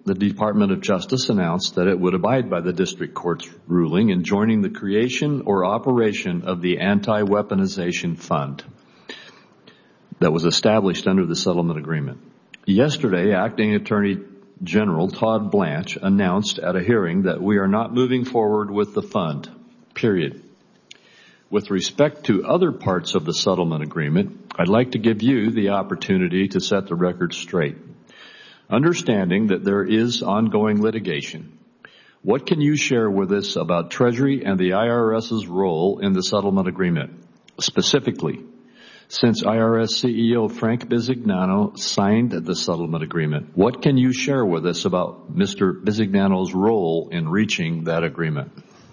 the Department of Justice announced that it would abide by the district court's ruling in joining the creation or operation of the Anti-Weaponization Fund that was established under the settlement agreement. Yesterday, Acting Attorney General Todd Blanche announced at a hearing that we are not moving forward with the fund, period. With respect to other parts of the settlement agreement, I'd like to give you the opportunity to set the record straight. Understanding that there is ongoing litigation, what can you share with us about Treasury and the IRS's role in the settlement agreement? Specifically, since IRS CEO Frank Bisignano signed the settlement agreement, what can you share with us about Mr. Bisignano's role in reaching that agreement?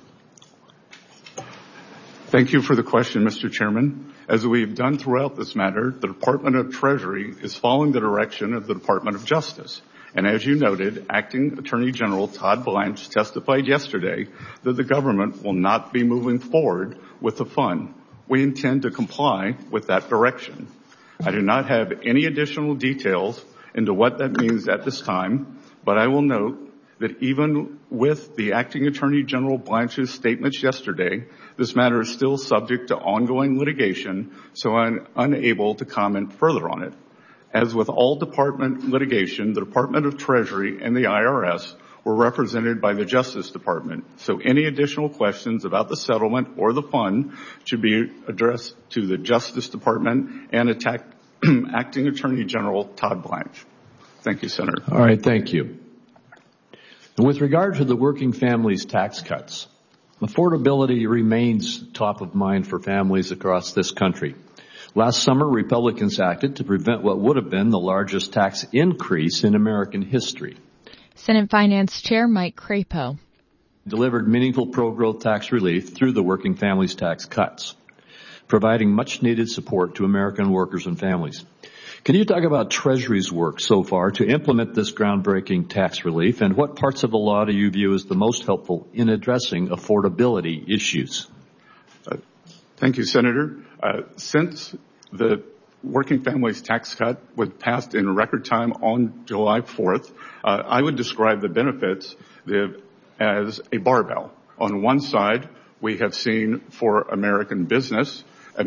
Thank you for the question, Mr. Chairman. As we've done throughout this matter, the Department of Treasury is following the direction of the Department of Justice. And as you noted, Acting Attorney General Todd Blanche testified yesterday that the government will not be moving forward with the fund. We intend to comply with that direction. I do not have any additional details into what that means at this time, but I will note that even with the Acting Attorney General Blanche's statements yesterday, this matter is still subject to ongoing litigation, so I'm unable to comment further on it. As with all department litigation, the Department of Treasury and the IRS were represented by the Justice Department, so any additional questions about the settlement or the fund should be addressed to the Justice Department and Acting Attorney General Todd Blanche. Thank you, Senator. All right, thank you. And with regard to the working families tax cuts, affordability remains top of mind for families across this country. Last summer, Republicans acted to prevent what would have been the largest tax increase in American history. Senate Finance Chair Mike Crapo delivered meaningful pro-growth tax relief through the working families tax cuts, providing much-needed support to American workers and families. Can you talk about Treasury's work so far to implement this groundbreaking tax relief, and what parts of the law do you view as the most helpful in addressing affordability issues? Thank you, Senator. Since the working families tax cut was passed in record time on July 4th, I would describe the benefits as a barbell. On one side, we have seen for American business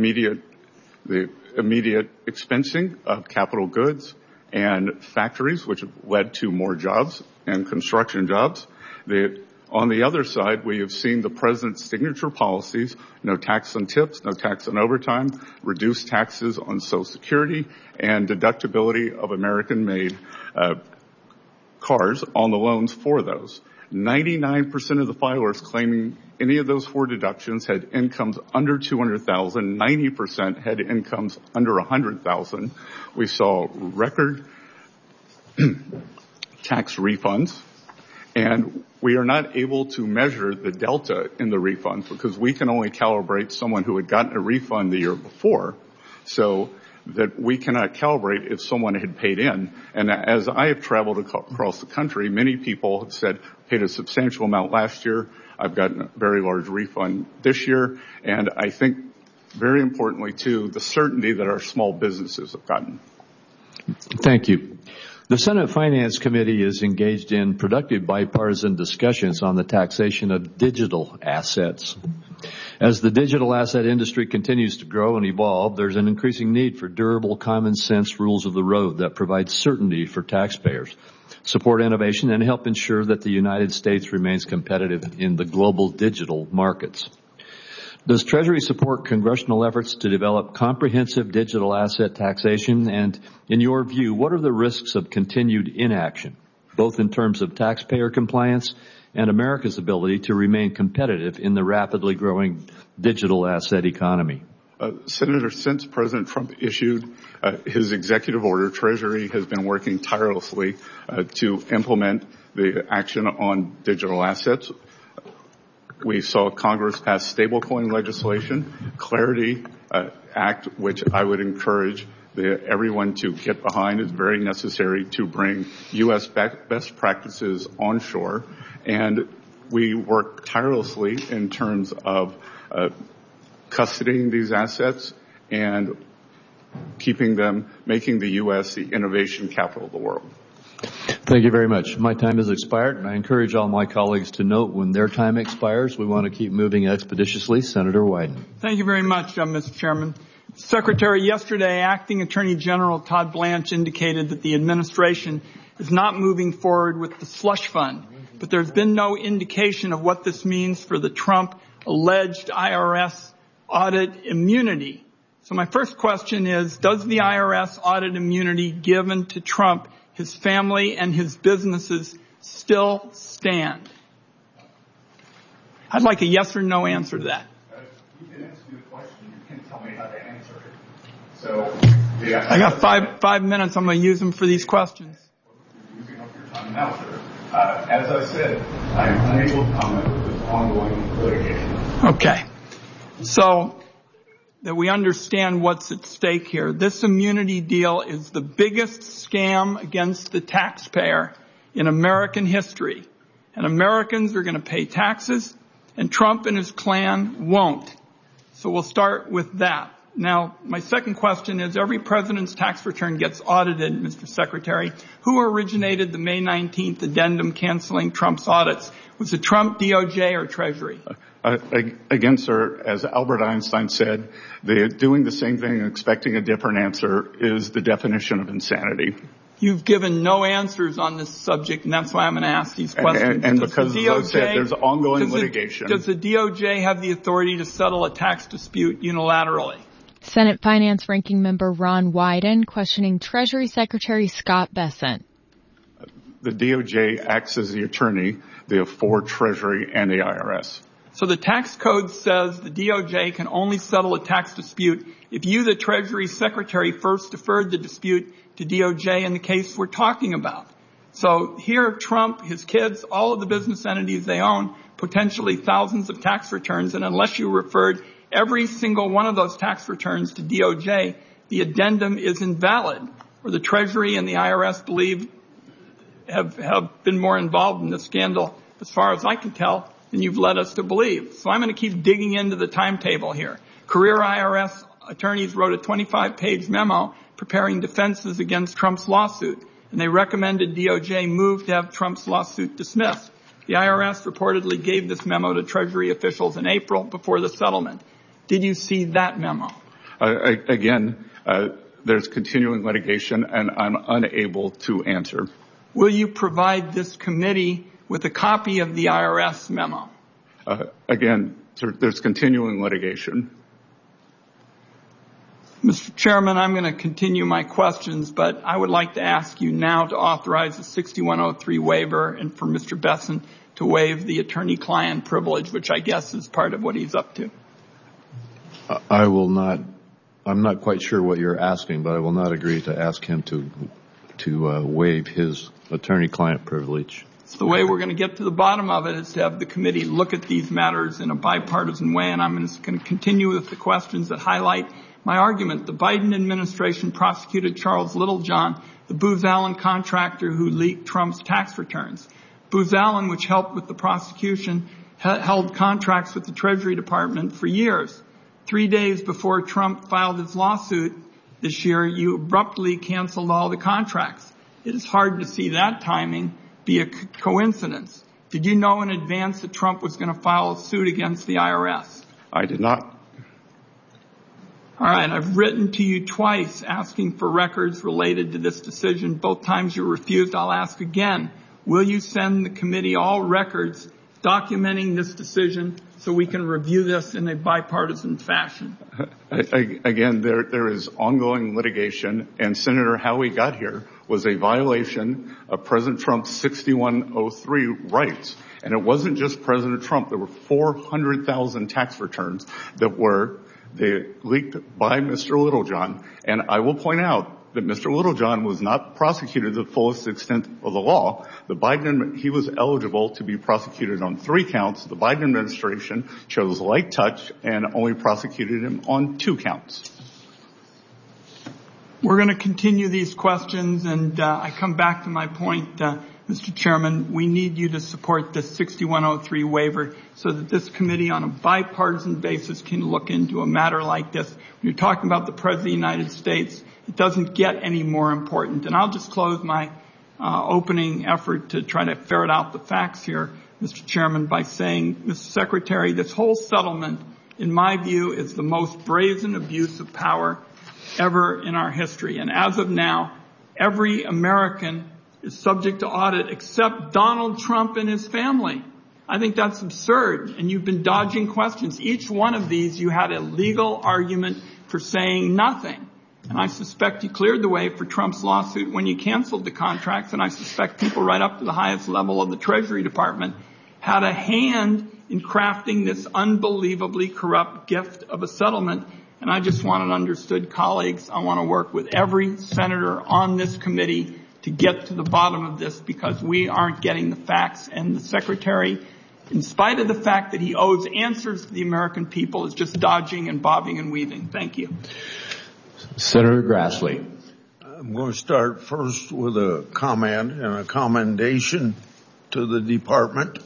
the immediate expensing of capital goods and factories, which have led to more jobs and construction jobs. On the other side, we have seen the president's signature policies: no tax on tips, no tax on overtime, reduced taxes on Social Security, and deductibility of American-made cars on the loans for those. 99% of the filers claiming any of those four deductions had incomes under $200,000. 90% had incomes under $100,000. We saw record tax refunds, and we are not able to measure the delta in the refunds because we can only calibrate someone who had gotten a refund the year before, so that we cannot calibrate if someone had paid in. And as I have traveled across the country, many people have said, paid a substantial amount last year, I've gotten a very large refund this year, and I think very importantly too, the certainty that our small businesses have gotten. Thank you. The Senate Finance Committee is engaged in productive bipartisan discussions on the taxation of digital assets. As the digital asset industry continues to grow and evolve, there's an increasing need for durable, common sense rules of the road that provide certainty for taxpayers, support innovation, and help ensure that the United States remains competitive in the global digital markets. Does Treasury support congressional efforts to develop comprehensive digital asset taxation? And in your view, what are the risks of continued inaction, both in terms of taxpayer compliance and America's ability to remain competitive in the rapidly growing digital asset economy? Senator, since President Trump issued his executive order, Treasury has been working tirelessly to implement the action on digital assets. We saw Congress pass stablecoin legislation, Clarity Act, which I would encourage everyone to get behind. Is very necessary to bring U.S. best practices onshore. And we work tirelessly in terms of custodying these assets and keeping them, making the U.S. the innovation capital of the world. Thank you very much. My time has expired, and I encourage all my colleagues to note when their time expires. We want to keep moving expeditiously. Senator Wyden. Thank you very much, Mr. Chairman. Secretary, yesterday, Acting Attorney General Todd Blanche indicated that the administration is not moving forward with the slush fund, but there's been no indication of what this means for the Trump alleged IRS audit immunity. So my first question is, does the IRS audit immunity given to Trump, his family, and his businesses still stand? I'd like a yes or no answer to that. You can answer the question. You can't tell me how to answer it. So, I got five minutes. I'm going to use them for these questions. You're using up your time now, sir. As I said, I am unable to comment with this ongoing litigation. Okay. So that we understand what's at stake here. This immunity deal is the biggest scam against the taxpayer in American history. And Americans are going to pay taxes, and Trump and his clan won't. So we'll start with that. Now, my second question is, every president's tax return gets audited, Mr. Secretary. Who originated the May 19th addendum canceling Trump's audits? Was it Trump, DOJ, or Treasury? Again, sir, as Albert Einstein said, doing the same thing and expecting a different answer is the definition of insanity. You've given no answers on this subject, and that's why I'm going to ask these questions. And because, as I said, there's ongoing litigation. Does the DOJ have the authority to settle a tax dispute unilaterally? Senate Finance Ranking Member Ron Wyden questioning Treasury Secretary Scott Bessent. The DOJ acts as the attorney for Treasury and the IRS. So the tax code says the DOJ can only settle a tax dispute if you, the Treasury Secretary, first deferred the dispute to DOJ in the case we're talking about. So here, Trump, his kids, all of the business entities they own, potentially thousands of tax returns, and unless you referred every single one of those tax returns to DOJ, the addendum is invalid, or the Treasury and the IRS believe have been more involved in the scandal, as far as I can tell, than you've led us to believe. So I'm going to keep digging into the timetable here. Career IRS attorneys wrote a 25-page memo preparing defenses against Trump's lawsuit, and they recommended DOJ move to have Trump's lawsuit dismissed. The IRS reportedly gave this memo to Treasury officials in April before the settlement. Did you see that memo? Again, there's continuing litigation, and I'm unable to answer. Will you provide this committee with a copy of the IRS memo? Again, there's continuing litigation. Mr. Chairman, I'm going to continue my questions, but I would like to ask you now to authorize the 6103 waiver and for Mr. Bessent to waive the attorney-client privilege, which I guess is part of what he's up to. I will not. I'm not quite sure what you're asking, but I will not agree to ask him to waive his attorney-client privilege. So the way we're going to get to the bottom of it is to have the committee look at these matters in a bipartisan way, and I'm just going to continue with the questions that highlight my argument. The Biden administration prosecuted Charles Littlejohn, the Booz Allen contractor who leaked Trump's tax returns. Booz Allen, which helped with the prosecution, held contracts with the Treasury Department for years. 3 days before Trump filed his lawsuit this year, you abruptly canceled all the contracts. It is hard to see that timing be a coincidence. Did you know in advance that Trump was going to file a suit against the IRS? I did not. All right, I've written to you twice asking for records related to this decision. Both times you refused. I'll ask again. Will you send the committee all records documenting this decision so we can review this in a bipartisan fashion? Again, there is ongoing litigation, and Senator, how we got here was a violation of President Trump's 6103 rights. And it wasn't just President Trump. There were 400,000 tax returns that were leaked by Mr. Littlejohn. And I will point out that Mr. Littlejohn was not prosecuted to the fullest extent of the law. He was eligible to be prosecuted on 3 counts. The Biden administration chose light touch and only prosecuted him on 2 counts. We're going to continue these questions, and I come back to my point, Mr. Chairman. We need you to support this 6103 waiver so that this committee on a bipartisan basis can look into a matter like this. When you're talking about the President of the United States, it doesn't get any more important. And I'll just close my opening effort to try to ferret out the facts here, Mr. Chairman, by saying, Mr. Secretary, this whole settlement, in my view, is the most brazen abuse of power ever in our history. And as of now, every American is subject to audit except Donald Trump and his family. I think that's absurd, and you've been dodging questions. Each one of these, you had a legal argument for saying nothing. And I suspect you cleared the way for Trump's lawsuit when you canceled the contracts, and I suspect people right up to the highest level of the Treasury Department had a hand in crafting this unbelievably corrupt gift of a settlement. And I just want it understood, colleagues, I want to work with every senator on this committee to get to the bottom of this, because we aren't getting the facts. And the Secretary, in spite of the fact that he owes answers to the American people, is just dodging and bobbing and weaving. Thank you. Senator Grassley. I'm going to start first with a comment and a commendation to the department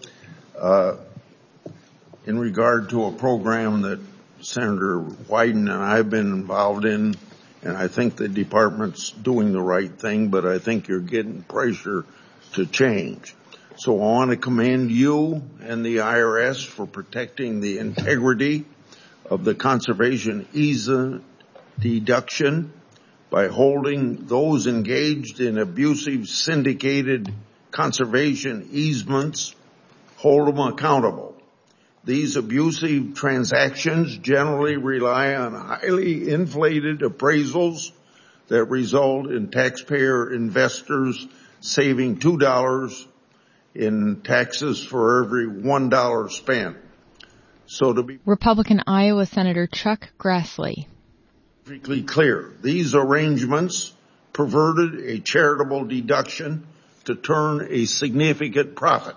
in regard to a program that Senator Wyden and I have been involved in, and I think the department's doing the right thing, but I think you're getting pressure to change. So I want to commend you and the IRS for protecting the integrity of the conservation easement deduction by holding those engaged in abusive syndicated conservation easements, hold them accountable. These abusive transactions generally rely on highly inflated appraisals that result in taxpayer investors saving $2 in taxes for every $1 spent. So to be Republican Iowa Senator Chuck Grassley. Perfectly clear, these arrangements perverted a charitable deduction to turn a significant profit.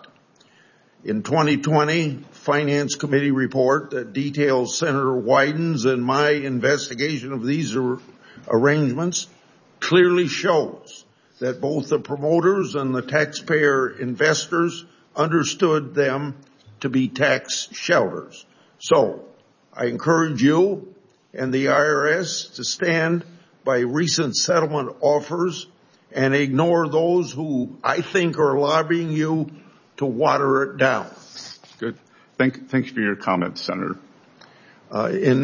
In 2020, Finance Committee report that details Senator Wyden's and my investigation of these arrangements clearly shows that both the promoters and the taxpayer investors understood them to be tax shelters. So I encourage you and the IRS to stand by recent settlement offers and ignore those who I think are lobbying you to water it down. Good. Thank you for your comments, Senator. In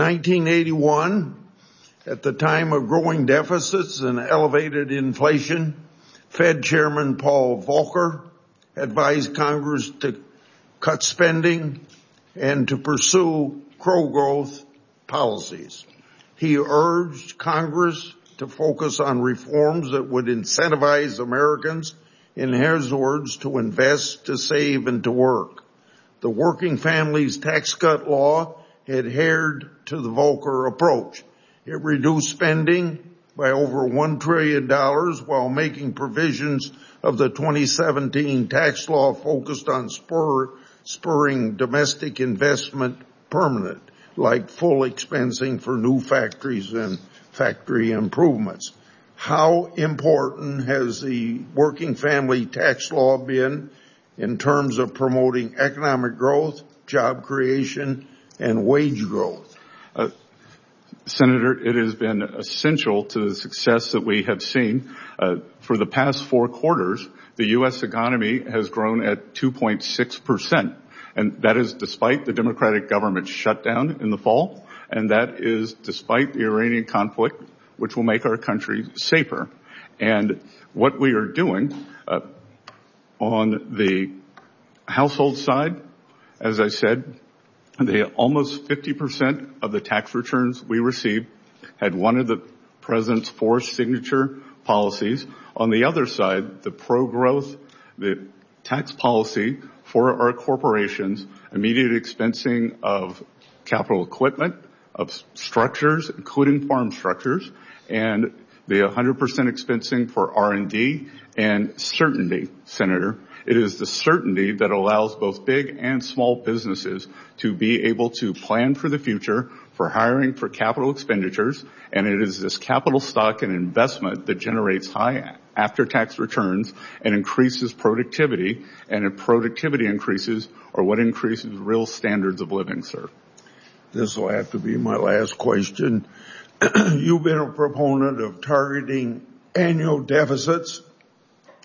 1981, at the time of growing deficits and elevated inflation, Fed Chairman Paul Volcker advised Congress to cut spending and to pursue pro-growth policies. He urged Congress to focus on reforms that would incentivize Americans, in his words, to invest, to save, and to work. The Working Families Tax Cut Law adhered to the Volcker approach. It reduced spending by over $1 trillion while making provisions of the 2017 tax law focused on spurring domestic investment permanent, like full expensing for new factories and factory improvements. How important has the working family tax law been in terms of promoting economic growth, job creation, and wage growth? Senator, it has been essential to the success that we have seen. For the past 4 quarters, the U.S. economy has grown at 2.6%. And that is despite the Democratic government shutdown in the fall, and that is despite the Iranian conflict, which will make our country safer. And what we are doing on the household side, as I said, almost 50% of the tax returns we received had one of the president's 4 signature policies. On the other side, the pro-growth, the tax policy for our corporations, immediate expensing of capital equipment, of structures, including farm structures, and the 100% expensing for R&D and certainty, Senator. It is the certainty that allows both big and small businesses to be able to plan for the future, for hiring, for capital expenditures, and it is this capital stock and investment that generates high after-tax returns and increases productivity, and if productivity increases, or what increases real standards of living, sir. This will have to be my last question. You've been a proponent of targeting annual deficits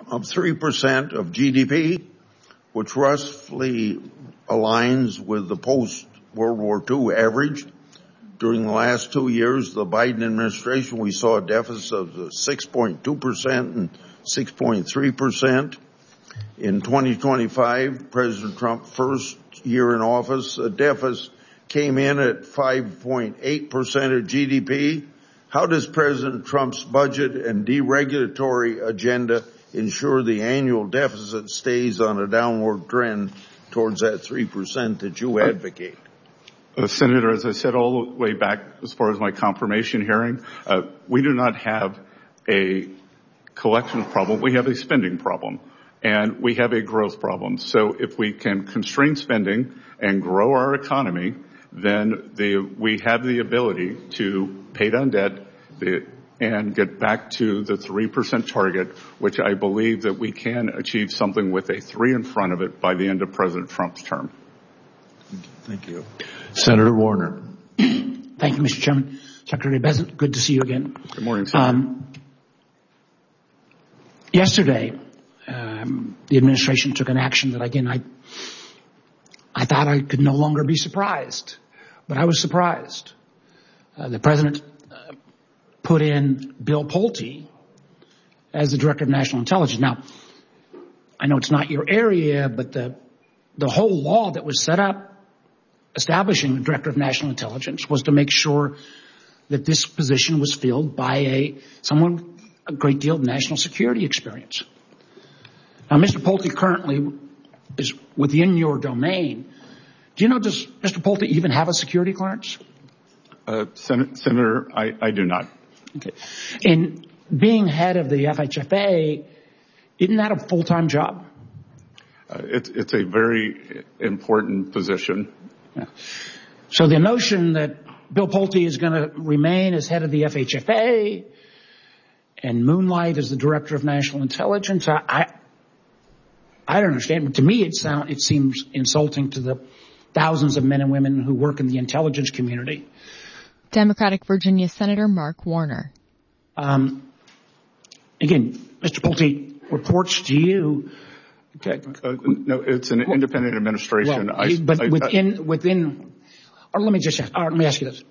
of 3% of GDP, which roughly aligns with the post-World War II average. During the last 2 years, the Biden administration, we saw a deficit of 6.2% and 6.3%. In 2025, President Trump's first year in office, the deficit came in at 5.8% of GDP. How does President Trump's budget and deregulatory agenda ensure the annual deficit stays on a downward trend towards that 3% that you advocate? Senator, as I said all the way back as far as my confirmation hearing, we do not have a collection problem. We have a spending problem, and we have a growth problem. So if we can constrain spending and grow our economy, then we have the ability to pay down debt and get back to the 3% target, which I believe that we can achieve something with a 3 in front of it by the end of President Trump's term. Thank you. Senator Warner. Thank you, Mr. Chairman. Secretary Bessent, good to see you again. Good morning, Senator. Yesterday, the administration took an action that, again, I thought I could no longer be surprised, but I was surprised. The president put in Bill Pulte as the Director of National Intelligence. Now, I know it's not your area, but the whole law that was set up establishing the Director of National Intelligence was to make sure that this position was filled by someone with a great deal of national security experience. Now, Mr. Pulte currently is within your domain. Do you know, does Mr. Pulte even have a security clearance? Senator, I do not. Okay. And being head of the FHFA, isn't that a full-time job? It's a very important position. Yeah. So the notion that Bill Pulte is going to remain as head of the FHFA and moonlight as the Director of National Intelligence, I don't understand. But to me, it seems insulting to the thousands of men and women who work in the intelligence community. Democratic Virginia Senator Mark Warner. Again, Mr. Pulte reports to you. Okay. No, it's an independent administration. Well, or let me ask you this.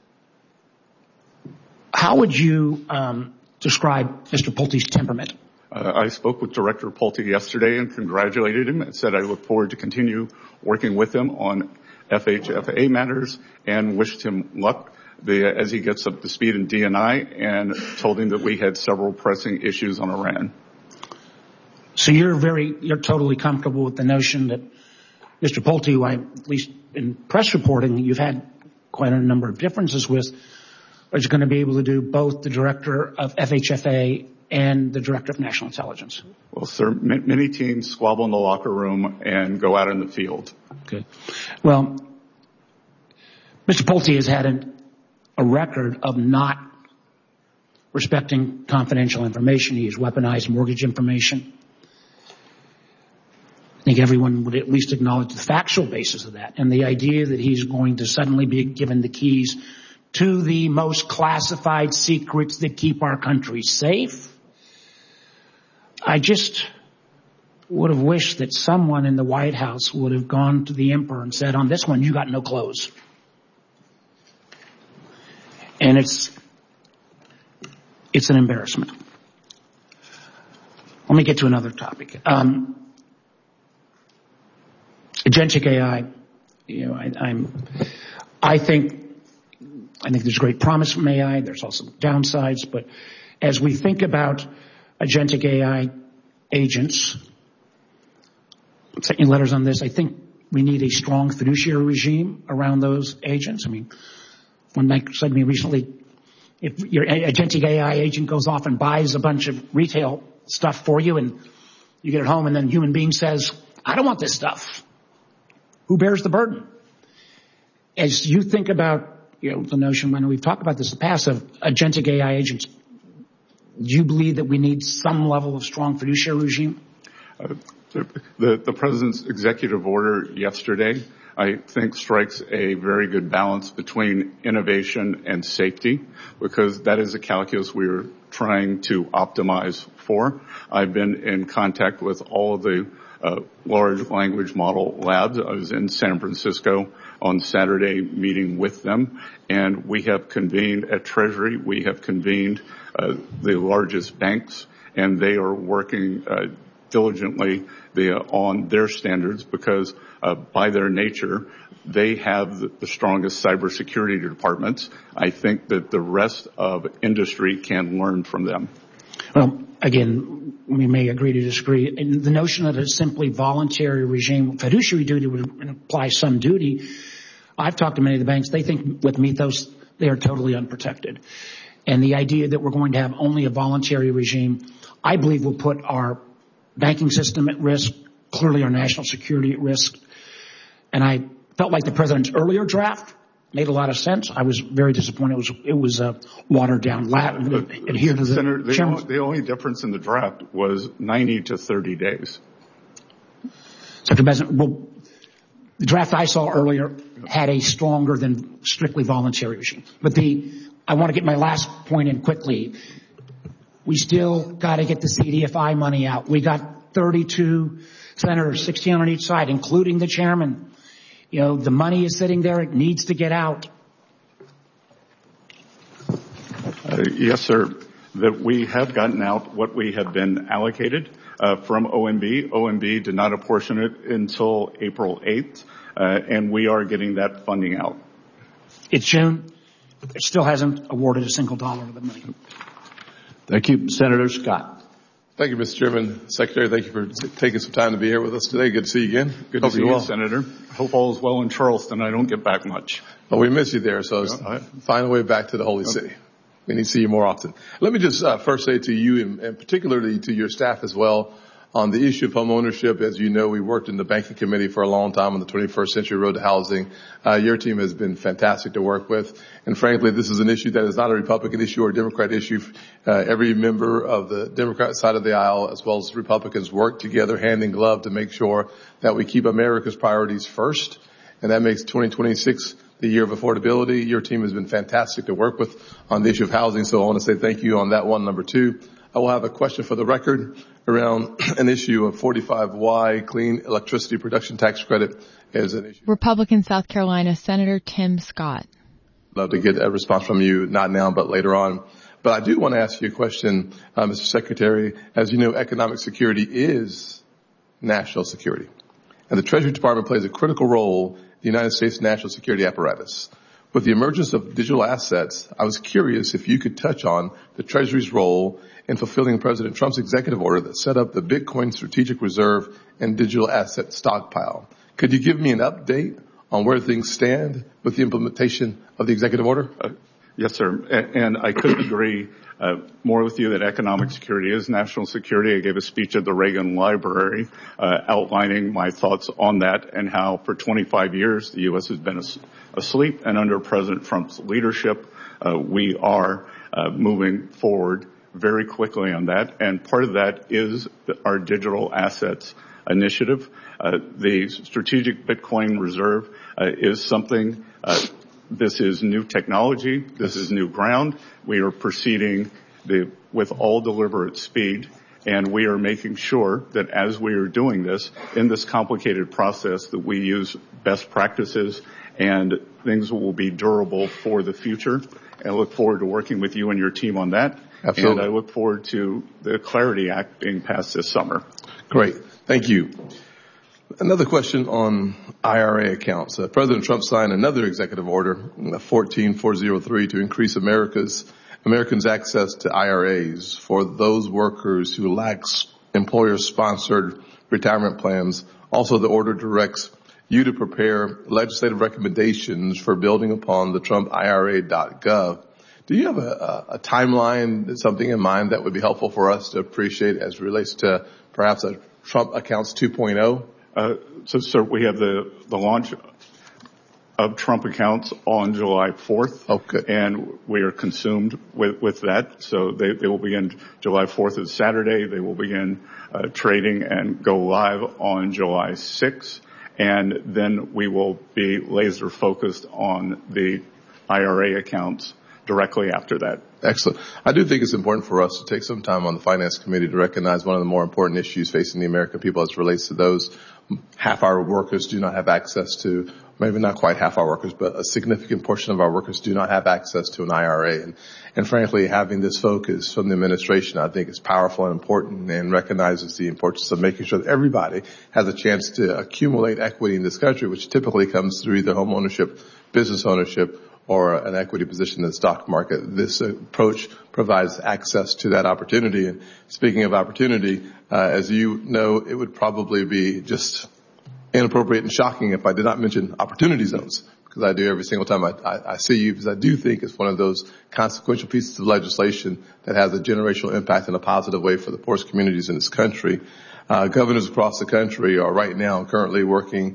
How would you describe Mr. Pulte's temperament? I spoke with Director Pulte yesterday and congratulated him and said I look forward to continue working with him on FHFA matters and wished him luck as he gets up to speed in DNI and told him that we had several pressing issues on Iran. So you're totally comfortable with the notion that Mr. Pulte, who at least in press reporting, you've had quite a number of differences with, is going to be able to do both the Director of FHFA and the Director of National Intelligence? Well, sir, many teams squabble in the locker room and go out in the field. Okay. Well, Mr. Pulte has had a record of not respecting confidential information. He has weaponized mortgage information. I think everyone would at least acknowledge the factual basis of that. And the idea that he's going to suddenly be given the keys to the most classified secrets that keep our country safe. I just would have wished that someone in the White House would have gone to the emperor and said, on this one, you got no clothes. And it's an embarrassment. Let me get to another topic. Agentic AI, I think there's great promise from AI. There's also downsides, but as we think about agentic AI agents, I'm sending letters on this. I think we need a strong fiduciary regime around those agents. I mean, one Mike said to me recently, if your agentic AI agent goes off and buys a bunch of retail stuff for you and you get it home and then a human being says, I don't want this stuff. Who bears the burden? As you think about, the notion, I know we've talked about this in the past, of agentic AI agents, do you believe that we need some level of strong fiduciary regime? The President's executive order yesterday I think strikes a very good balance between innovation and safety, because that is a calculus we're trying to optimize for. I've been in contact with all of the large language model labs. I was in San Francisco on Saturday meeting with them, and we have convened at Treasury. We have convened the largest banks, and they are working diligently on their standards because by their nature, they have the strongest cybersecurity departments. I think that the rest of industry can learn from them. Well, again, we may agree to disagree. And the notion that it's simply voluntary regime, fiduciary duty would imply some duty. I've talked to many of the banks. They think with Mythos, they are totally unprotected. And the idea that we're going to have only a voluntary regime, I believe will put our banking system at risk, clearly our national security at risk. And I felt like the president's earlier draft made a lot of sense. I was very disappointed. It was watered down. Adhere to Senator, the the only difference in the draft was 90 to 30 days. Secretary President, well, the draft I saw earlier had a stronger than strictly voluntary regime. But I want to get my last point in quickly. We still got to get the CDFI money out. We got 32 senators, 16 on each side, including the chairman. You know, the money is sitting there. It needs to get out. Yes, sir. That we have gotten out what we have been allocated from OMB. OMB did not apportion it until April 8th, and we are getting that funding out. It's June. It still hasn't awarded a single dollar of the money. Thank you. Senator Scott. Thank you, Mr. Chairman. Secretary, thank you for taking some time to be here with us today. Good to see you again. Good to see you, Senator. Hope all is well in Charleston. I don't get back much. Well, we miss you there, so find a way back to the Holy City. We need to see you more often. Let me just first say to you, and particularly to your staff as well, on the issue of home ownership. As you know, we worked in the banking committee for a long time on the 21st Century Road to Housing. Your team has been fantastic to work with. And frankly, this is an issue that is not a Republican issue or a Democrat issue. Every member of the Democrat side of the aisle, as well as Republicans, work together hand in glove to make sure that we keep America's priorities first. And that makes 2026 the year of affordability. Your team has been fantastic to work with on the issue of housing. So I want to say thank you on that one. Number two, I will have a question for the record around an issue of 45Y clean electricity production tax credit as an issue. Republican South Carolina Senator Tim Scott. Love to get a response from you, not now, but later on. But I do want to ask you a question, Mr. Secretary. As you know, economic security is national security. And the Treasury Department plays a critical role in the United States national security apparatus. With the emergence of digital assets, I was curious if you could touch on the Treasury's role in fulfilling President Trump's executive order that set up the Bitcoin Strategic Reserve and digital asset stockpile. Could you give me an update on where things stand with the implementation of the executive order? Yes, sir. And I couldn't agree more with you that economic security is national security. I gave a speech at the Reagan Library outlining my thoughts on that and how for 25 years the U.S. has been asleep. And under President Trump's leadership, we are moving forward very quickly on that. And part of that is our digital assets initiative. The Strategic Bitcoin Reserve is something this is new technology. This is new ground. We are proceeding with all deliberate speed, and we are making sure that as we are doing this, in this complicated process, that we use best practices and things will be durable for the future. And I look forward to working with you and your team on that. Absolutely. And I look forward to the Clarity Act being passed this summer. Great. Thank you. Another question on IRA accounts. President Trump signed another executive order, 14403, to increase Americans' access to IRAs for those workers who lack employer-sponsored retirement plans. Also, the order directs you to prepare legislative recommendations for building upon the TrumpIRA.gov. Do you have a timeline, something in mind that would be helpful for us to appreciate as it relates to perhaps a Trump Accounts 2.0? So, sir, we have the launch of Trump Accounts on July 4th. Okay. And we are consumed with that. So they will begin July 4th is Saturday. They will begin trading and go live on July 6th. and then we will be laser focused on the IRA accounts directly after that. Excellent. I do think it's important for us to take some time on the Finance Committee to recognize one of the more important issues facing the American people as it relates to those half our workers do not have access to, maybe not quite half our workers, but a significant portion of our workers do not have access to an IRA. And frankly, having this focus from the administration, I think is powerful and important and recognizes the importance of making sure that everybody has a chance to accumulate equity in this country, which typically comes through either home ownership, business ownership, or an equity position in the stock market. This approach provides access to that opportunity. And speaking of opportunity, as you know, it would probably be just inappropriate and shocking if I did not mention opportunity zones, because I do every single time I see you, because I do think it's one of those consequential pieces of legislation that has a generational impact in a positive way for the poorest communities in this country. Governors across the country are right now currently working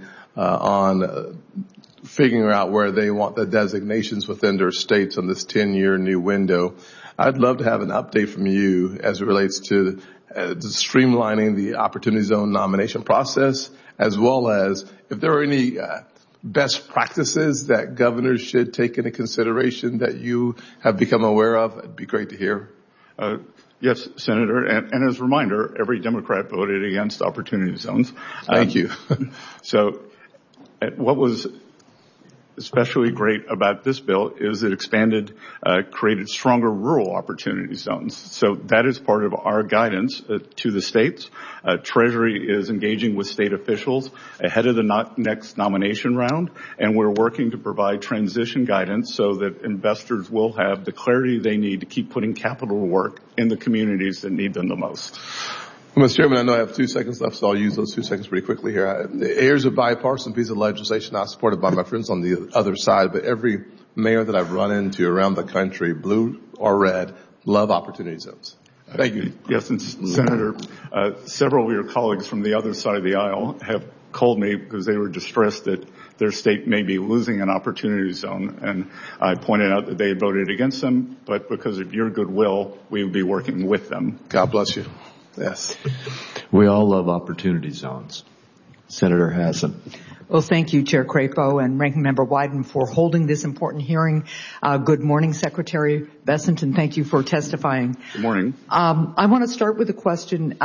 on figuring out where they want the designations within their states on this 10-year new window. I'd love to have an update from you as it relates to streamlining the Opportunity Zone nomination process, as well as if there are any best practices that governors should take into consideration that you have become aware of. It'd be great to hear. Yes, Senator. And as a reminder, every Democrat voted against Opportunity Zones. Thank you. So what was especially great about this bill is it created stronger rural opportunity zones. So that is part of our guidance to the states. Treasury is engaging with state officials ahead of the next nomination round, and we're working to provide transition guidance so that investors will have the clarity they need to keep putting capital to work in the communities that need them the most. Mr. Chairman, I know I have 2 seconds left, so I'll use those 2 seconds pretty quickly here. Here's a bipartisan piece of legislation not supported by my friends on the other side, but every mayor that I've run into around the country, blue or red, love opportunity zones. Thank you. Yes, and Senator, several of your colleagues from the other side of the aisle have called me because they were distressed that their state may be losing an opportunity zone, and I pointed out that they had voted against them, but because of your goodwill, we would be working with them. God bless you. Yes. We all love opportunity zones. Senator Hassan. Well, thank you, Chair Crapo and Ranking Member Wyden, for holding this important hearing. Good morning, Secretary Bessent, and thank you for testifying. Good morning. I want to start with a question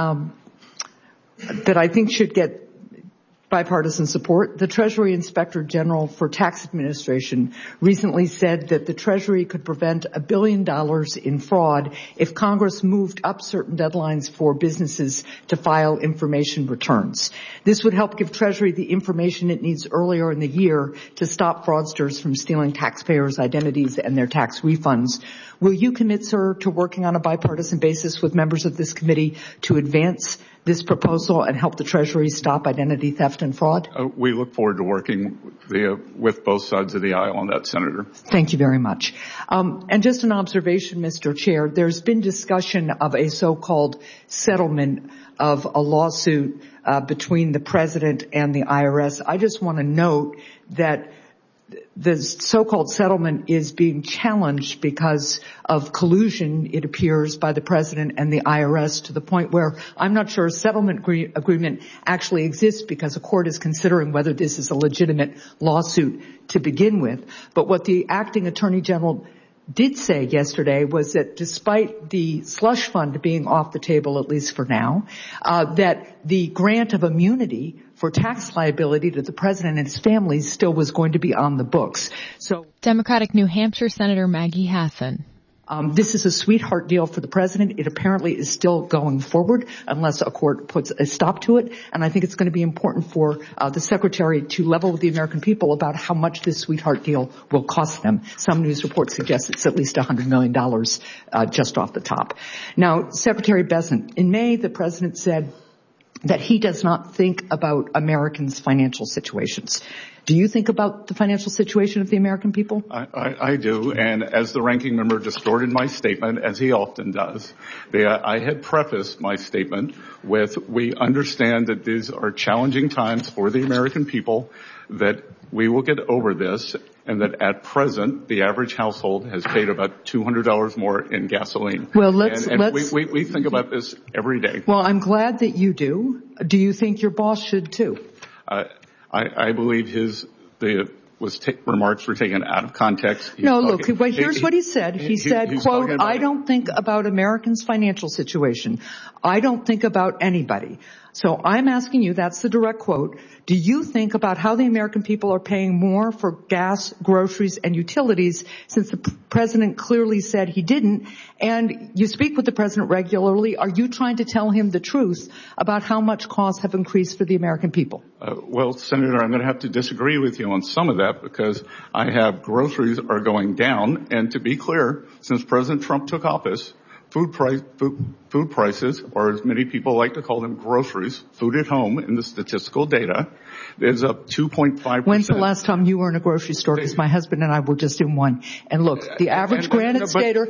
that I think should get bipartisan support. The Treasury Inspector General for Tax Administration recently said that the Treasury could prevent $1 billion in fraud if Congress moved up certain deadlines for businesses to file information returns. This would help give Treasury the information it needs earlier in the year to stop fraudsters from stealing taxpayers' identities and their tax refunds. Will you commit, sir, to working on a bipartisan basis with members of this committee to advance this proposal and help the Treasury stop identity theft and fraud? We look forward to working with both sides of the aisle on that, Senator. Thank you very much. And just an observation, Mr. Chair, there's been discussion of a so-called settlement of a lawsuit between the President and the IRS. I just want to note that the so-called settlement is being challenged because of collusion, it appears, by the President and the IRS, to the point where I'm not sure a settlement agreement actually exists because a court is considering whether this is a legitimate lawsuit to begin with. But what the acting Attorney General did say yesterday was that despite the slush fund being off the table, at least for now, that the grant of immunity for tax liability to the President and his family still was going to be on the books. So, Democratic New Hampshire Senator Maggie Hassan. This is a sweetheart deal for the President. It apparently is still going forward unless a court puts a stop to it. And I think it's going to be important for the Secretary to level with the American people about how much this sweetheart deal will cost them. Some news reports suggest it's at least $100 million just off the top. Now, Secretary Bessent, in May, the President said that he does not think about Americans' financial situations. Do you think about the financial situation of the American people? I do, and as the ranking member distorted my statement, as he often does, I had prefaced my statement with, we understand that these are challenging times for the American people, that we will get over this, and that at present, the average household has paid about $200 more in gasoline. Well, we think about this every day. Well, I'm glad that you do. Do you think your boss should too? I believe remarks were taken out of context. Here's what he said. He said, quote, I don't think about Americans' financial situation. I don't think about anybody. So I'm asking you, that's the direct quote, do you think about how the American people are paying more for gas, groceries, and utilities since the president clearly said he didn't? And you speak with the president regularly. Are you trying to tell him the truth about how much costs have increased for the American people? Well, Senator, I'm going to have to disagree with you on some of that because I have groceries are going down. And to be clear, since President Trump took office, food prices, or as many people like to call them, groceries, food at home in the statistical data, is up 2.5%. When's the last time you were in a grocery store? Because my husband and I were just in one. And look, the average Granite Stater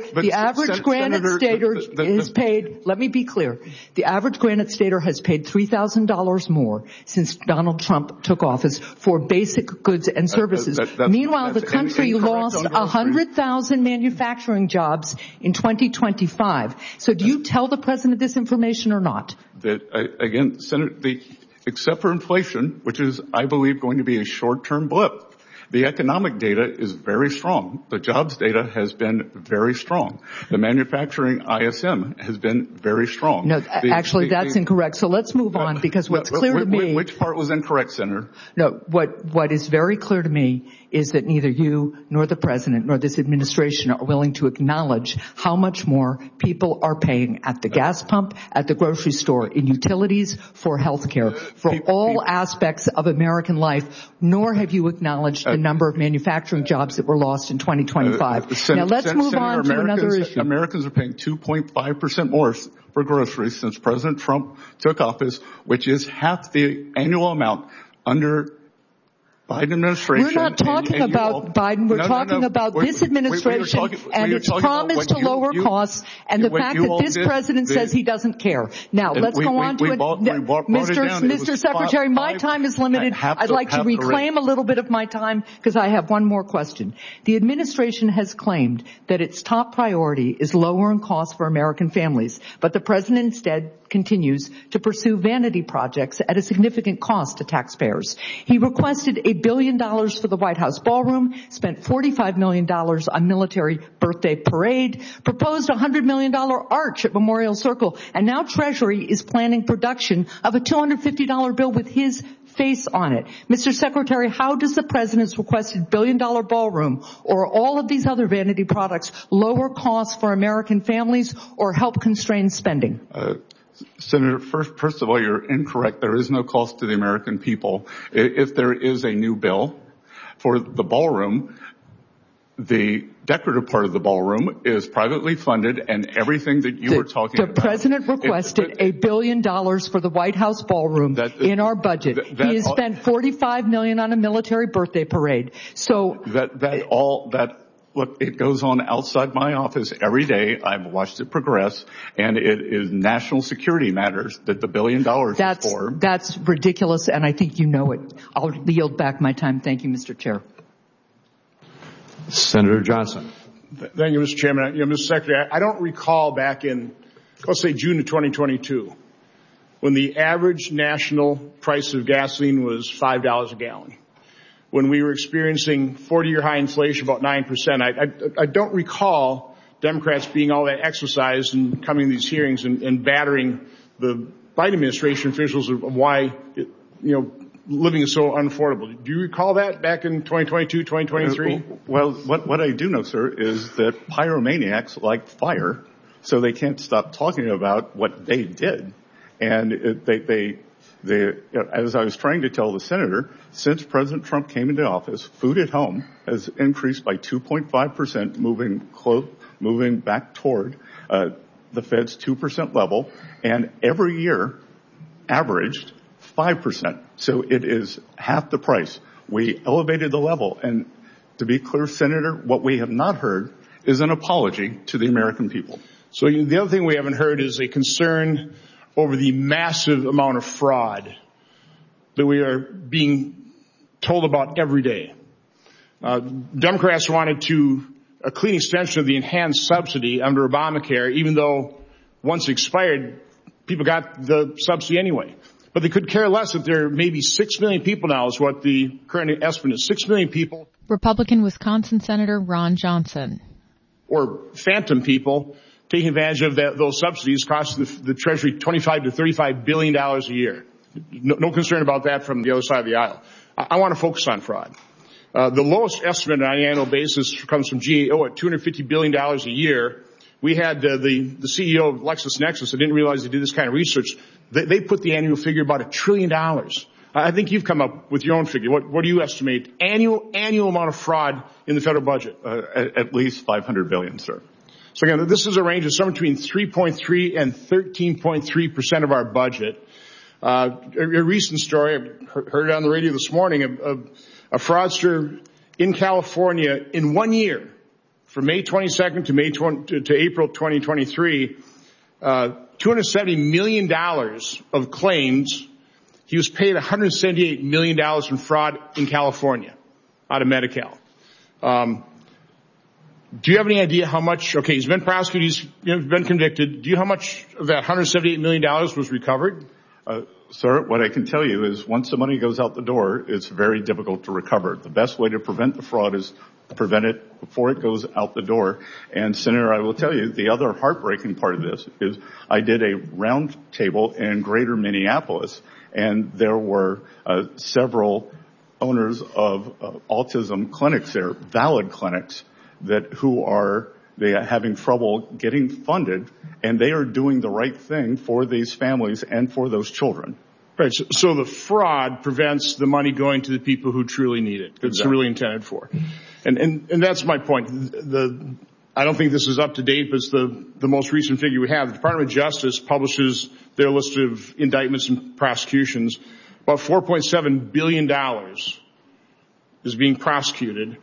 is paid, let me be clear, the average Granite Stater has paid $3,000 more since Donald Trump took office for basic goods and services. Meanwhile, the country lost 100,000 manufacturing jobs in 2025. So do you tell the president this information or not? Again, Senator, except for inflation, which is, I believe, going to be a short-term blip, the economic data is very strong. The jobs data has been very strong. The manufacturing ISM has been very strong. No, actually, that's incorrect. So let's move on because what's clear to me... Which part was incorrect, Senator? No, what is very clear to me is that neither you nor the president nor this administration are willing to acknowledge how much more people are paying at the gas pump, at the grocery store, in utilities, for health care, for all aspects of American life, nor have you acknowledged the number of manufacturing jobs that were lost in 2025. Now let's move on to another issue. Americans are paying 2.5% more for groceries since President Trump took office, which is half the annual amount under Biden administration. We're not talking about Biden. We're talking about this administration and its promise to lower costs and the fact that this president says he doesn't care. Now, let's go on to it. Mr. Secretary, my time is limited. I'd like to reclaim a little bit of my time because I have one more question. The administration has claimed that its top priority is lowering costs for American families, but the president instead continues to pursue vanity projects at a significant cost to taxpayers. He requested $1 billion for the White House ballroom, spent $45 million on military birthday parade, proposed a $100 million arch at Memorial Circle, and now Treasury is planning production of a $250 bill with his face on it. Mr. Secretary, how does the president's requested $1 billion ballroom or all of these other vanity products lower costs for American families or help constrain spending? Senator, first of all, you're incorrect. There is no cost to the American people. If there is a new bill for the ballroom, the decorative part of the ballroom is privately funded, and everything that you were talking about. The president requested $1 billion for the White House ballroom in our budget. He has spent $45 million on a military birthday parade. So Look, it goes on outside my office every day. I've watched it progress, and it is national security matters that the $1 billion is for. That's ridiculous, and I think you know it. I'll yield back my time. Thank you, Mr. Chair. Senator Johnson. Thank you, Mr. Chairman. Mr. Secretary, I don't recall back in, let's say, June of 2022, when the average national price of gasoline was $5 a gallon. When we were experiencing 40-year high inflation, about 9%, I don't recall Democrats being all that exercised and coming to these hearings and battering the Biden administration officials of why, living is so unaffordable. Do you recall that back in 2022, 2023? Well, what I do know, sir, is that pyromaniacs like fire, so they can't stop talking about what they did. And as I was trying to tell the senator, since President Trump came into office, food at home has increased by 2.5%, moving back toward the Fed's 2% level, and every year averaged 5%. So it is half the price. We elevated the level. And to be clear, Senator, what we have not heard is an apology to the American people. So the other thing we haven't heard is a concern over the massive amount of fraud that we are being told about every day. Democrats wanted a clean extension of the enhanced subsidy under Obamacare, even though once expired, people got the subsidy anyway. But they could care less if there are maybe 6 million people now is what the current estimate is. 6 million people. Republican Wisconsin Senator Ron Johnson. Or phantom people taking advantage of those subsidies costing the Treasury $25 to $35 billion a year. No concern about that from the other side of the aisle. I want to focus on fraud. The lowest estimate on an annual basis comes from GAO at $250 billion a year. We had the CEO of LexisNexis. I didn't realize they did this kind of research. They put the annual figure about $1 trillion. I think you've come up with your own figure. What do you estimate annual amount of fraud in the federal budget? At least $500 billion, sir. So again, this is a range of somewhere between 3.3 and 13.3% of our budget. A recent story, I heard it on the radio this morning, a fraudster in California in 1 year, from May 22nd to April 2023, $270 million of claims. He was paid $178 million in fraud in California out of Medi-Cal. Do you have any idea how much, okay, he's been prosecuted, he's been convicted. Do you know how much of that $178 million was recovered? Sir, what I can tell you is once the money goes out the door, it's very difficult to recover. The best way to prevent the fraud is to prevent it before it goes out the door. And Senator, I will tell you, the other heartbreaking part of this is I did a round table in greater Minneapolis, and there were several owners of autism clinics there, valid clinics, who are having trouble getting funded, and they are doing the right thing for these families and for those children. Right. So the fraud prevents the money going to the people who truly need it. It's Exactly. really intended for. And that's my point. I don't think this is up to date, but it's the most recent figure we have. The Department of Justice publishes their list of indictments and prosecutions. About $4.7 billion is being prosecuted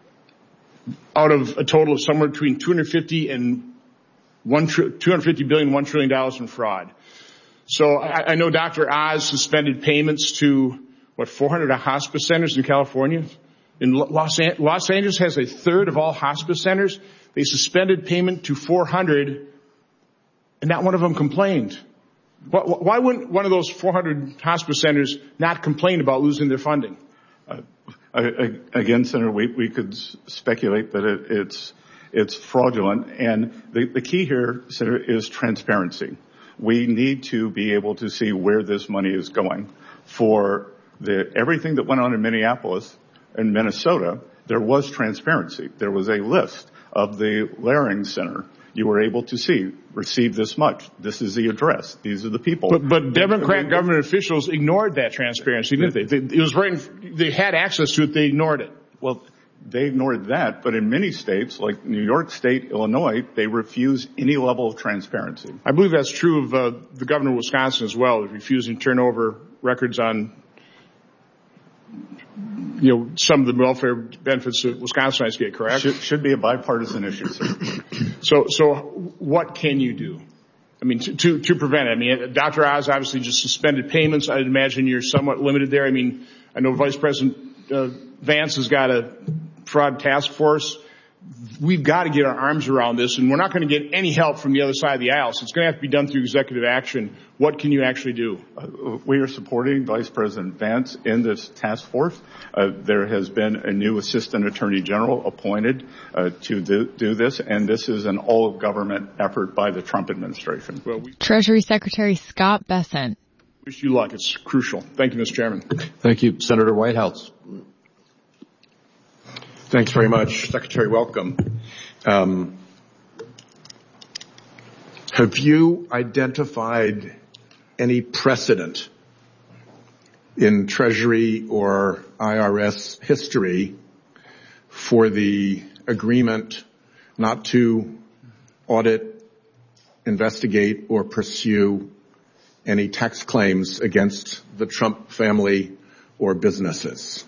out of a total of somewhere between $250 billion and $1 trillion in fraud. So I know Dr. Oz suspended payments to, 400 hospice centers in California? In Los Angeles has a third of all hospice centers. They suspended payment to 400, and not one of them complained. Why wouldn't one of those 400 hospice centers not complain about losing their funding? Again, Senator, we could speculate that it's fraudulent, and the key here, Senator, is transparency. We need to be able to see where this money is going. For everything that went on in Minneapolis and Minnesota, there was transparency. There was a list of the Laring Center. You were able to see, receive this much. This is the address. These are the people. But Democrat government officials ignored that transparency, didn't they? It was they had access to it. They ignored it. Well, they ignored that. But in many states, like New York State, Illinois, they refuse any level of transparency. I believe that's true of the governor of Wisconsin as well, refusing to turn over records on some of the welfare benefits that Wisconsinites get, correct? Should be a bipartisan issue, sir. So what can you do? I mean, to prevent it? I mean, Dr. Oz obviously just suspended payments. I'd imagine you're somewhat limited there. I mean, I know Vice President Vance has got a fraud task force. We've got to get our arms around this, and we're not going to get any help from the other side of the aisle. So it's going to have to be done through executive action. What can you actually do? We are supporting Vice President Vance in this task force. There has been a new Assistant Attorney General appointed to do this, and this is an all-government effort by the Trump administration. Treasury Secretary Scott Bessent. Wish you luck. It's crucial. Thank you, Mr. Chairman. Thank you. Senator Whitehouse. Thanks very much. Secretary, welcome. Have you identified any precedent in Treasury or IRS history for the agreement not to audit, investigate, or pursue any tax claims against the Trump family or businesses?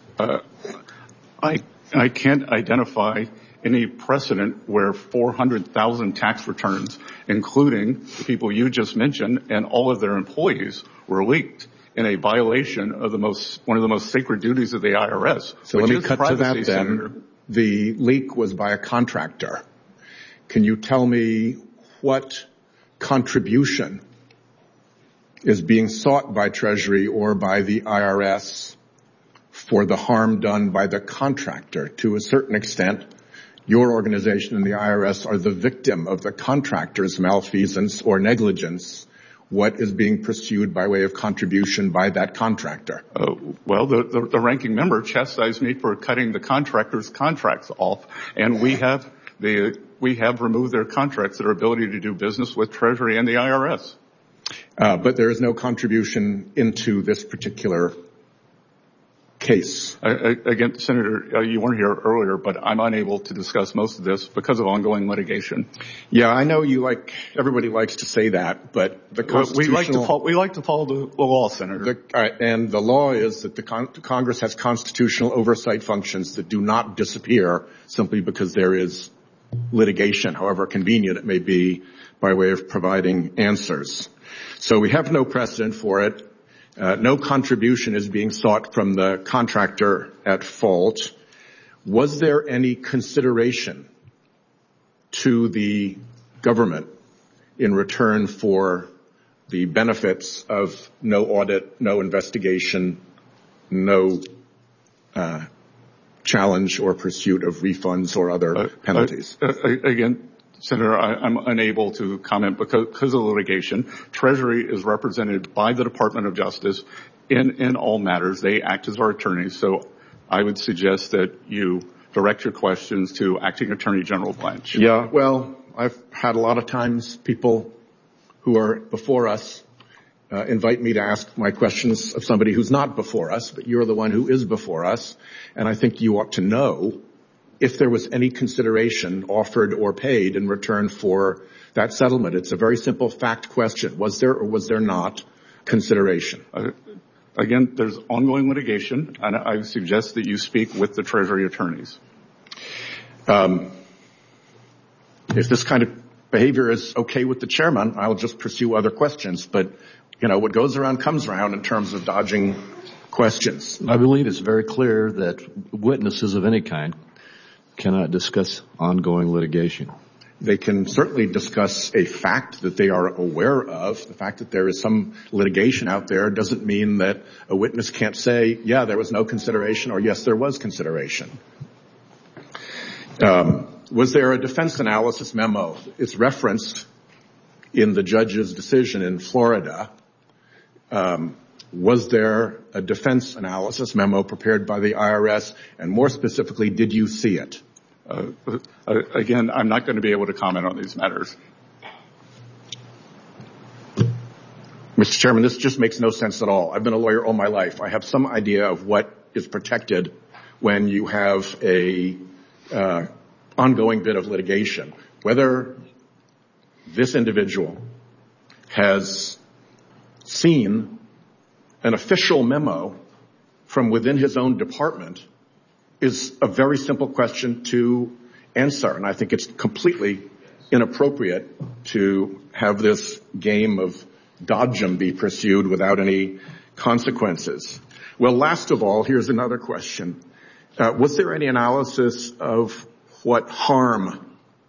I can't identify any precedent where 400,000 tax returns, including the people you just mentioned, and all of their employees were leaked in a violation of one of the most sacred duties of the IRS. So let me cut to that then. Senator. The leak was by a contractor. Can you tell me what contribution is being sought by Treasury or by the IRS for the harm done by the contractor. To a certain extent, your organization and the IRS are the victim of the contractor's malfeasance or negligence. What is being pursued by way of contribution by that contractor? Well, the ranking member chastised me for cutting the contractor's contracts off, and we have removed their contracts, their ability to do business with Treasury and the IRS. But there is no contribution into this particular case. Again, Senator, you weren't here earlier, but I'm unable to discuss most of this because of ongoing litigation. Yeah, I know everybody likes to say that, but the constitutional... We like to follow the law, Senator. And the law is that the Congress has constitutional oversight functions that do not disappear simply because there is litigation, however convenient it may be, by way of providing answers. So we have no precedent for it. No contribution is being sought from the contractor at fault. Was there any consideration to the government in return for the benefits of no audit, no investigation, no challenge or pursuit of refunds or other penalties? Again, Senator, I'm unable to comment because of litigation. Treasury is represented by the Department of Justice in all matters. They act as our attorneys. So I would suggest that you direct your questions to Acting Attorney General Blanche. Yeah, well, I've had a lot of times people who are before us invite me to ask my questions of somebody who's not before us, but you're the one who is before us. And I think you ought to know if there was any consideration offered or paid in return for that settlement. It's a very simple fact question. Was there or was there not consideration? Again, there's ongoing litigation, and I suggest that you speak with the Treasury attorneys. If this kind of behavior is okay with the chairman, I'll just pursue other questions. But, what goes around comes around in terms of dodging questions. I believe it's very clear that witnesses of any kind cannot discuss ongoing litigation. They can certainly discuss a fact that they are aware of. The fact that there is some litigation out there doesn't mean that a witness can't say, yeah, there was no consideration, or yes, there was consideration. Was there a defense analysis memo? It's referenced in the judge's decision in Florida. Was there a defense analysis memo prepared by the IRS? And more specifically, did you see it? Again, I'm not going to be able to comment on these matters. Mr. Chairman, this just makes no sense at all. I've been a lawyer all my life. I have some idea of what is protected when you have a ongoing bit of litigation. Whether this individual has seen an official memo from within his own department is a very simple question to answer. And I think it's completely inappropriate to have this game of dodgem be pursued without any consequences. Well, last of all, here's another question. Was there any analysis of what harm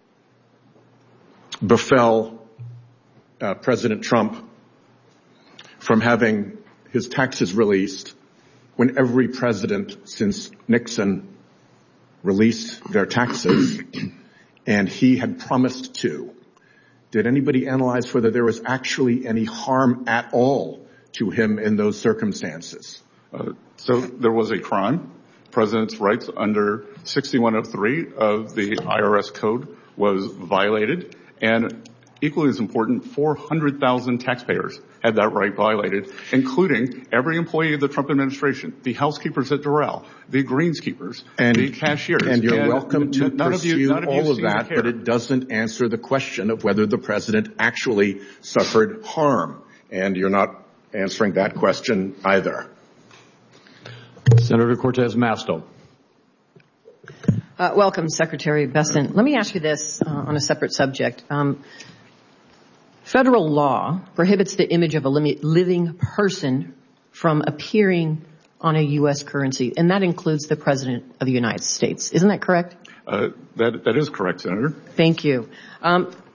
befell President Trump from having his taxes released when every president since Nixon released their taxes and he had promised to? Did anybody analyze whether there was actually any harm at all to him in those circumstances? So there was a crime. President's rights under 6103 of the IRS code was violated, and equally as important, 400,000 taxpayers had that right violated, including every employee of the Trump administration, the housekeepers at Doral, the greenskeepers, the cashiers. And you're welcome to pursue all of that, but it doesn't answer the question of whether the president actually suffered harm. And you're not answering that question either. Senator Cortez Masto. Welcome, Secretary Bessent. Let me ask you this on a separate subject. Federal law prohibits the image of a living person from appearing on a U.S. currency, and that includes the President of the United States. Isn't that correct? That is correct, Senator. Thank you.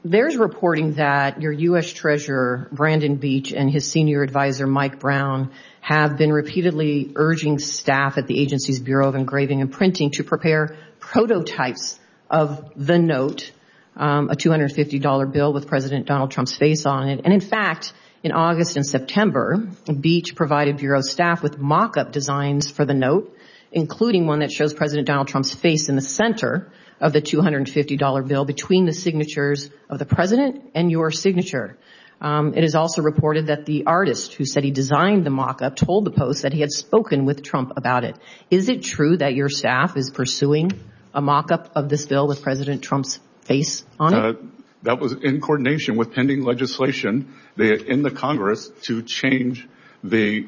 There's reporting that your U.S. Treasurer, Brandon Beach, and his senior advisor, Mike Brown, have been repeatedly urging staff at the agency's Bureau of Engraving and Printing to prepare prototypes of the note, a $250 bill with President Donald Trump's face on it. And in fact, in August and September, Beach provided Bureau staff with mock-up designs for the note, including one that shows President Donald Trump's face in the center of the $250 bill between the signatures of the president and your signature. It is also reported that the artist who said he designed the mock-up told the Post that he had spoken with Trump about it. Is it true that your staff is pursuing a mock-up of this bill with President Trump's face on it? That was in coordination with pending legislation in the Congress to change the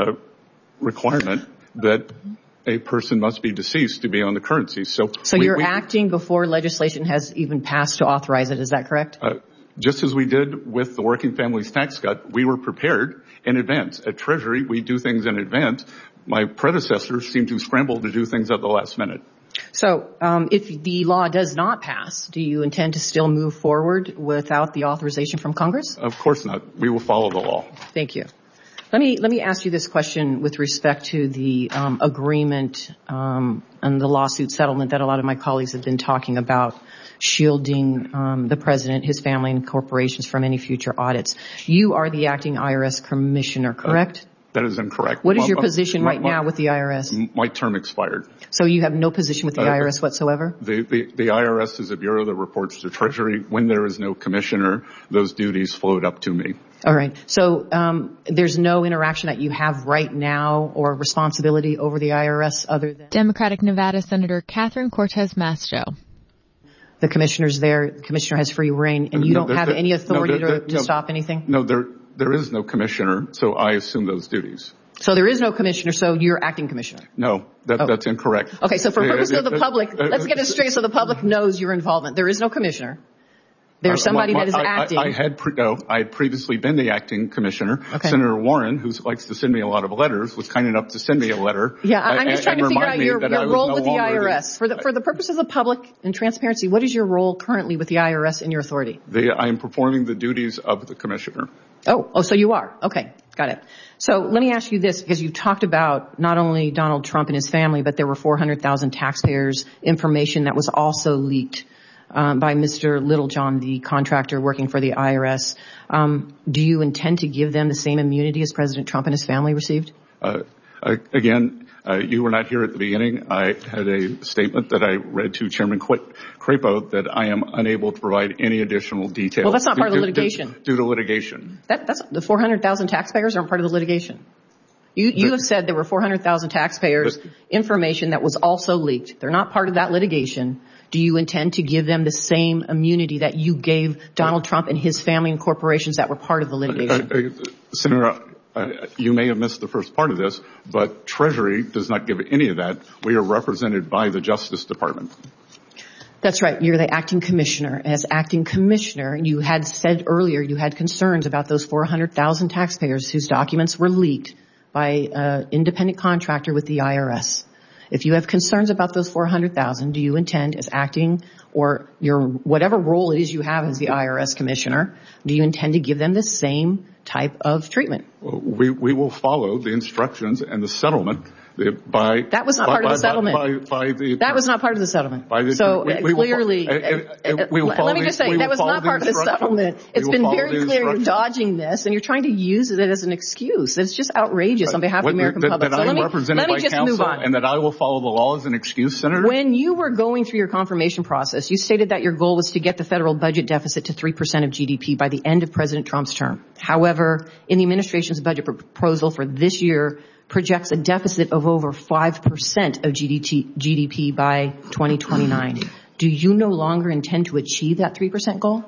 requirement that a person must be deceased to be on the currency. So you're acting before legislation has even passed to authorize it, is that correct? Just as we did with the Working Families Tax Cut, we were prepared in advance. At Treasury, we do things in advance. My predecessors seem to scramble to do things at the last minute. So if the law does not pass, do you intend to still move forward without the authorization from Congress? Of course not. We will follow the law. Thank you. Let me ask you this question with respect to the agreement and the lawsuit settlement that a lot of my colleagues have been talking about, shielding the president, his family, and corporations from any future audits. You are the acting IRS commissioner, correct? That is incorrect. What is your position right now with the IRS? My term expired. So you have no position with the IRS whatsoever? The IRS is a bureau that reports to Treasury. When there is no commissioner, those duties float up to me. All right. So there's no interaction that you have right now or responsibility over the IRS other than? Democratic Nevada Senator Catherine Cortez Masto. The commissioner's there. The commissioner has free reign, and you don't have any authority to stop anything? No, there is no commissioner, so I assume those duties. So there is no commissioner, so you're acting commissioner? No, that's incorrect. Okay, so for purposes of the public, let's get it straight so the public knows your involvement. There is no commissioner. There's somebody that is acting. I had previously been the acting commissioner. Okay. Senator Warren, who likes to send me a lot of letters, was kind enough to send me a letter. Yeah, I'm just trying to figure out your role with the IRS. For the purpose of the public and transparency, what is your role currently with the IRS and your authority? I am performing the duties of the commissioner. Oh, so you are. Okay, got it. So let me ask you this, because you talked about not only Donald Trump and his family, but there were 400,000 taxpayers' information that was also leaked by Mr. Littlejohn, the contractor working for the IRS. Do you intend to give them the same immunity as President Trump and his family received? Again, you were not here at the beginning. I had a statement that I read to Chairman Crapo that I am unable to provide any additional details. Well, that's not part of the litigation. Due to litigation. That's the 400,000 taxpayers aren't part of the litigation. You have said there were 400,000 taxpayers' information that was also leaked. They're not part of that litigation. Do you intend to give them the same immunity that you gave Donald Trump and his family and corporations that were part of the litigation? Senator, you may have missed the first part of this, but Treasury does not give any of that. We are represented by the Justice Department. That's right. You're the acting commissioner. As acting commissioner, you had said earlier you had concerns about those 400,000 taxpayers whose documents were leaked by an independent contractor with the IRS. If you have concerns about those 400,000, do you intend as acting or your whatever role it is you have as the IRS commissioner, do you intend to give them the same type of treatment? We will follow the instructions and the settlement that was not part of the settlement. That was not part of the settlement. So clearly, let me just say, that was not part of the settlement. It's been very clear you're dodging this and you're trying to use it as an excuse. It's just outrageous on behalf of the American public. So let me just move on. And that I will follow the law as an excuse, Senator? When you were going through your confirmation process, you stated that your goal was to get the federal budget deficit to 3% of GDP by the end of President Trump's term. However, in the administration's budget proposal for this year, projects a deficit of over 5% of GDP by 2029. Do you no longer intend to achieve that 3% goal?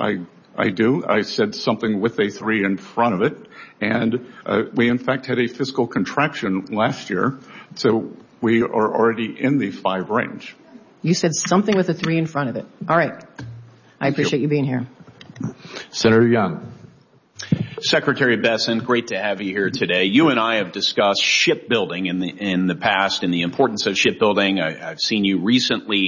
I do. I said something with a 3 in front of it. And we, in fact, had a fiscal contraction last year. So we are already in the 5 range. You said something with a 3 in front of it. All right. I appreciate you being here. Senator Young. Secretary Bessent, great to have you here today. You and I have discussed shipbuilding in the past and the importance of shipbuilding. I've seen you recently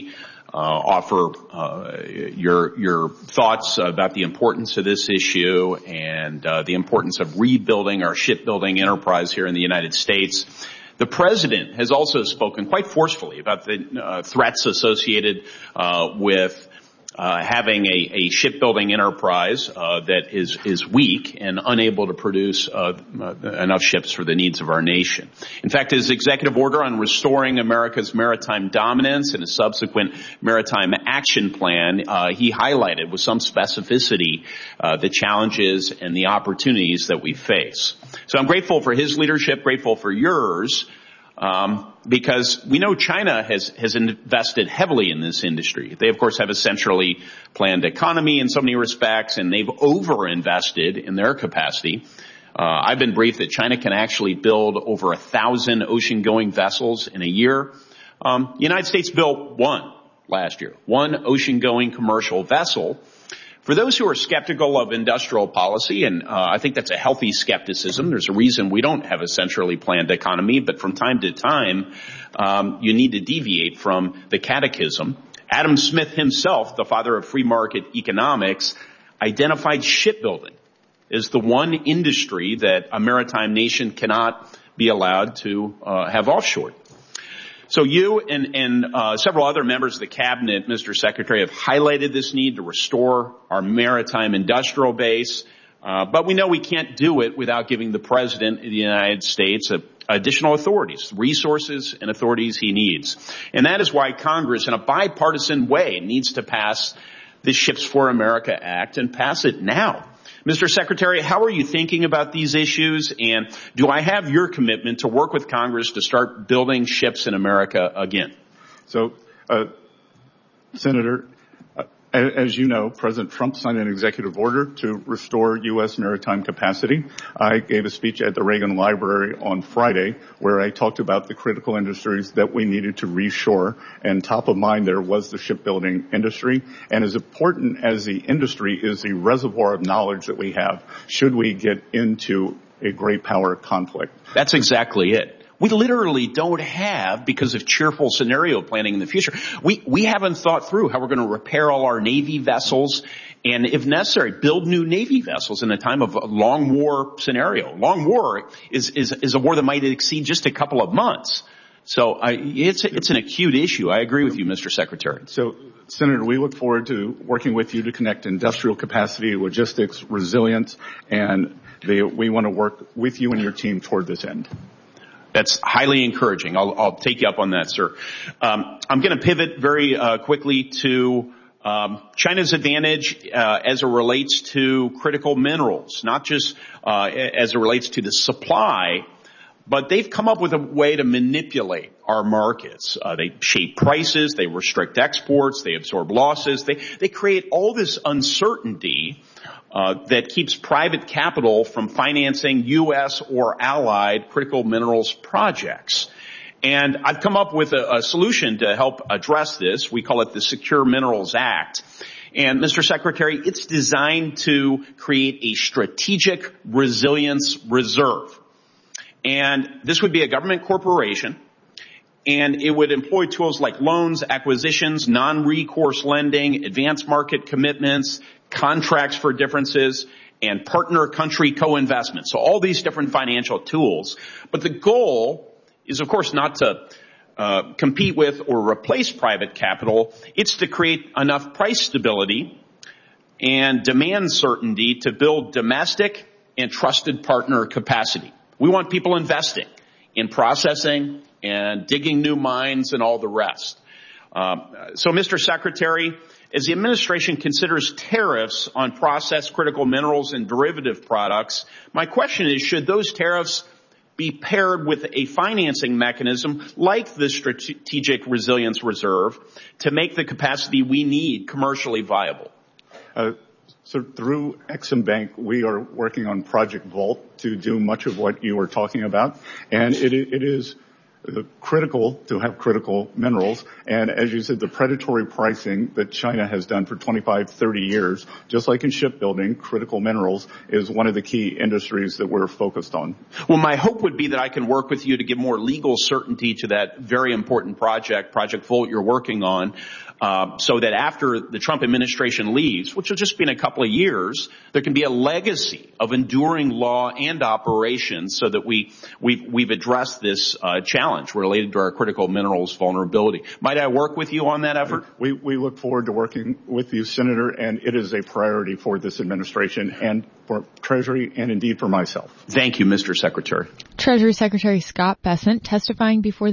offer your thoughts about the importance of this issue and the importance of rebuilding our shipbuilding enterprise here in the United States. The President has also spoken quite forcefully about the threats associated with having a shipbuilding enterprise that is weak and unable to produce enough ships for the needs of our nation. In fact, his executive order on restoring America's maritime dominance and his subsequent maritime action plan, he highlighted with some specificity the challenges and the opportunities that we face. So I'm grateful for his leadership, grateful for yours, because we know China has invested heavily in this industry. They, of course, have a centrally planned economy in so many respects, and they've over-invested in their capacity. I've been briefed that China can actually build over 1,000 ocean-going vessels in a year. The United States built one last year, one ocean-going commercial vessel. For those who are skeptical of industrial policy, and I think that's a healthy skepticism, there's a reason we don't have a centrally planned economy, but from time to time, you need to deviate from the catechism. Adam Smith himself, the father of free market economics, identified shipbuilding as the one industry that a maritime nation cannot be allowed to have offshore. So you and several other members of the cabinet, Mr. Secretary, have highlighted this need to restore our maritime industrial base. But we know we can't do it without giving the President of the United States additional authorities, resources and authorities he needs. And that is why Congress, in a bipartisan way, needs to pass the Ships for America Act and pass it now. Mr. Secretary, how are you thinking about these issues, and do I have your commitment to work with Congress to start building ships in America again? So, Senator, as you know, President Trump signed an executive order to restore U.S. maritime capacity. I gave a speech at the Reagan Library on Friday where I talked about the critical industries that we needed to reshore, and top of mind there was the shipbuilding industry. And as important as the industry is the reservoir of knowledge that we have, should we get into a great power conflict. That's exactly it. We literally don't have, because of cheerful scenario planning in the future, we haven't thought through how we're going to repair all our Navy vessels and, if necessary, build new Navy vessels in a time of a long war scenario. Long war is a war that might exceed just a couple of months. So it's an acute issue. I agree with you, Mr. Secretary. So, Senator, we look forward to working with you to connect industrial capacity, logistics, resilience, and we want to work with you and your team toward this end. That's highly encouraging. I'll take you up on that, sir. I'm going to pivot very quickly to China's advantage as it relates to critical minerals, not just as it relates to the supply, but they've come up with a way to manipulate our markets. They shape prices, they restrict exports, they absorb losses, they create all this uncertainty that keeps private capital from financing U.S. or allied critical minerals projects. And I've come up with a solution to help address this. We call it the Secure Minerals Act. And, Mr. Secretary, it's designed to create a strategic resilience reserve. And this would be a government corporation, and it would employ tools like loans, acquisitions, non-recourse lending, advanced market commitments, contracts for differences, and partner country co-investments. So all these different financial tools. But the goal is, of course, not to compete with or replace private capital. It's to create enough price stability and demand certainty to build domestic and trusted partner capacity. We want people investing in processing and digging new mines and all the rest. So, Mr. Secretary, as the administration considers tariffs on processed critical minerals and derivative products, my question is, should those tariffs be paired with a financing mechanism like the Strategic Resilience Reserve to make the capacity we need commercially viable? So through Exim Bank, we are working on Project Vault to do much of what you were talking about. And it is critical to have critical minerals. And as you said, the predatory pricing that China has done for 25, 30 years, just like in shipbuilding, critical minerals is one of the key industries that we're focused on. Well, my hope would be that I can work with you to give more legal certainty to that very important project, Project Volt, you're working on, so that after the Trump administration leaves, which will just be in a couple of years, there can be a legacy of enduring law and operations so that we've addressed this challenge related to our critical minerals vulnerability. Might I work with you on that effort? We look forward to working with you, Senator, and it is a priority for this administration and for Treasury and indeed for myself. Thank you, Mr. Secretary. Treasury Secretary Scott Bessent testifying before